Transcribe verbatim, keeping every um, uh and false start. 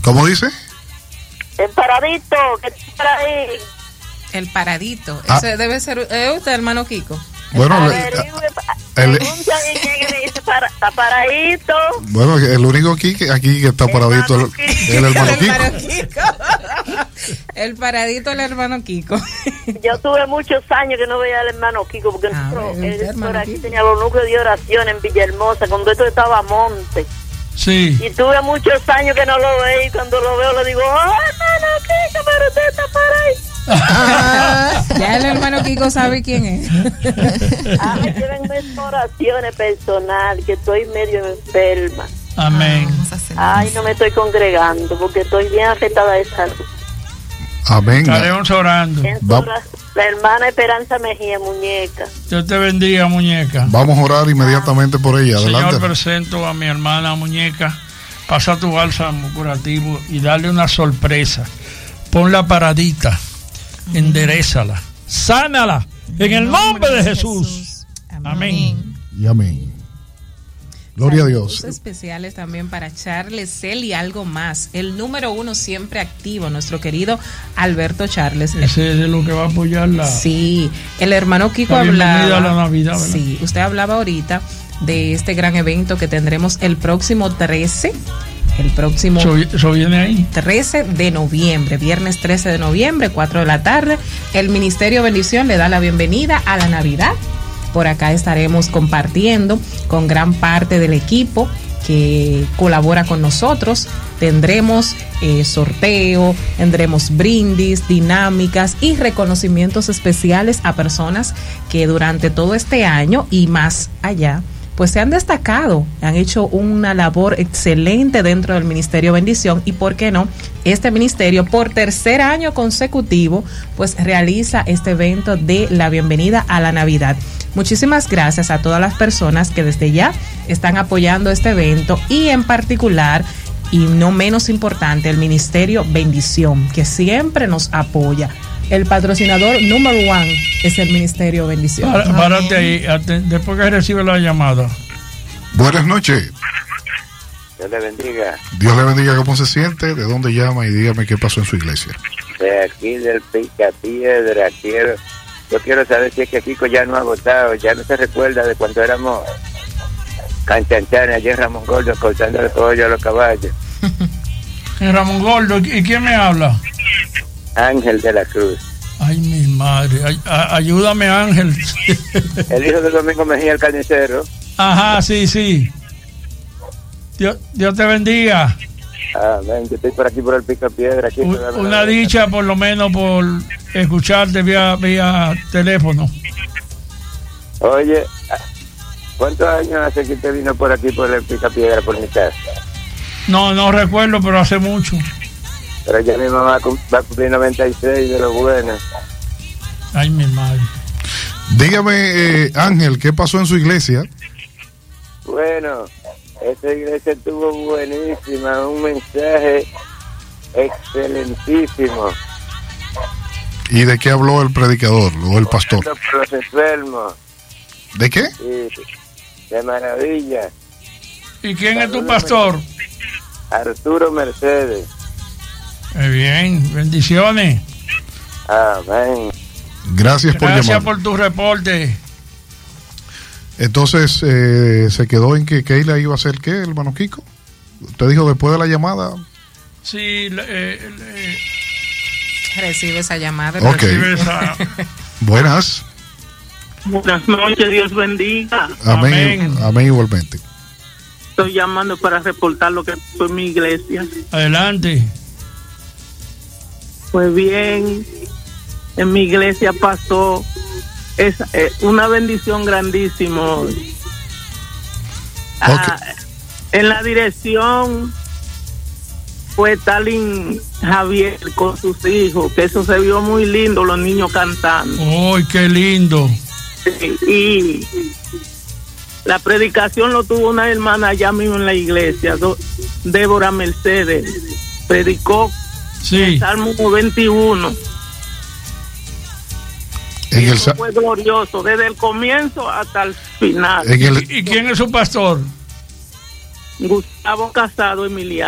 ¿Cómo dice? El paradito, que está por ahí. El paradito. Ah. Ese debe ser. ¿Es usted, hermano Kiko? Bueno, A le- ver, el- pregunta a mi ñegue, me dice, para, está paradito. bueno, el único aquí que, aquí que está paradito Hermano es el hermano El Kiko. hermano Kiko. El paradito del hermano Kiko. Yo tuve muchos años que no veía al hermano Kiko, porque Ah, nosotros, ¿ve usted, él hermano por aquí Kiko? tenía los núcleos de oración en Villahermosa, cuando esto estaba a monte. Sí. Y tuve muchos años que no lo veía, y cuando lo veo le digo, ¡oh, hermano Kiko, pero usted está por ahí! Ah, ya el hermano Kiko sabe quién es. Ay, llévenme oraciones personal, que estoy medio enferma. Amén. Vamos a hacer- Ay, no me estoy congregando, porque estoy bien afectada de salud. Amén. Estaremos orando. En su Va- ra- La hermana Esperanza Mejía, muñeca. Dios te bendiga, muñeca. Vamos a orar inmediatamente por ella. Adelante. Señor, presento a mi hermana muñeca. Pasa tu bálsamo curativo y dale una sorpresa. Ponla paradita, enderézala, sánala en el nombre de Jesús. Amén. Y amén. Gloria a Dios. Saludos especiales también para Charles Cel y algo más. El número uno siempre activo, nuestro querido Alberto Charles. Ese es de lo que va a apoyar la. Sí, el hermano Kiko La bienvenida hablaba. a la Navidad, ¿verdad? Sí, usted hablaba ahorita de este gran evento que tendremos el próximo trece. El próximo Eso, eso viene ahí. trece de noviembre, viernes trece de noviembre, cuatro de la tarde. El Ministerio Bendición le da la bienvenida a la Navidad. Por acá estaremos compartiendo con gran parte del equipo que colabora con nosotros. Tendremos eh, sorteo, tendremos brindis, dinámicas y reconocimientos especiales a personas que durante todo este año y más allá pues se han destacado, han hecho una labor excelente dentro del Ministerio Bendición y por qué no, este ministerio por tercer año consecutivo pues realiza este evento de la bienvenida a la Navidad. Muchísimas gracias a todas las personas que desde ya están apoyando este evento y en particular y no menos importante el Ministerio Bendición que siempre nos apoya. El patrocinador número uno es el Ministerio Bendición. Para- Párate ahí, aten- después que recibe la llamada. Buenas noches. Dios le bendiga. Dios le bendiga. ¿Cómo se siente? ¿De dónde llama? Y dígame qué pasó en su iglesia. De aquí del Picapiedra, quiero, yo quiero saber si es que Kiko ya no ha votado, ya no se recuerda de cuando éramos canchanchanes allí en Ramón Gordo cortando el pollo a los caballos. En Ramón Gordo, ¿y quién me habla? Ángel de la Cruz. Ay, mi madre, ay- a- ayúdame, Ángel. El hijo de Domingo Mejía, el carnicero. Ajá, sí, sí. Dios, Dios te bendiga. Amén, yo estoy por aquí por el Picapiedra. Aquí U- por la- Una dicha, por lo menos, por escucharte vía, vía teléfono. Oye, ¿cuántos años hace que usted vino por aquí por el Picapiedra, por mi casa? No, no recuerdo, pero hace mucho. Pero ya mi mamá cum- va a cumplir noventa y seis de lo bueno. Ay, mi madre. Dígame, eh, Ángel, ¿qué pasó en su iglesia? Bueno, esta iglesia estuvo buenísima, un mensaje excelentísimo. ¿Y de qué habló el predicador o el pastor? Orando por los enfermos, ¿De qué? y de maravilla. ¿Y quién es tu pastor? Arturo Mercedes. Eh, bien, bendiciones. Amén. Gracias por Gracias llamar. por tu reporte. Entonces, eh, se quedó en que Keila iba a hacer qué, hermano Kiko. Usted dijo después de la llamada. Sí, le- eh, eh, Recibe esa llamada. Ok. recibe esa- Buenas. Buenas noches, Dios bendiga. Amén. Amén. Amén igualmente. Estoy llamando para reportar lo que fue en mi iglesia. Adelante. Pues bien, en mi iglesia pasó esa, eh, una bendición grandísima. Ah, en la dirección fue Talín Javier con sus hijos, que eso se vio muy lindo, los niños cantando. ¡Ay, qué lindo! Y la predicación lo tuvo una hermana allá mismo en la iglesia, Do- Débora Mercedes, predicó Sí. el Salmo veintiuno. En el, Eso sa- fue glorioso, desde el comienzo hasta el final. en el, ¿Y quién es su pastor? Gustavo Casado Emiliano.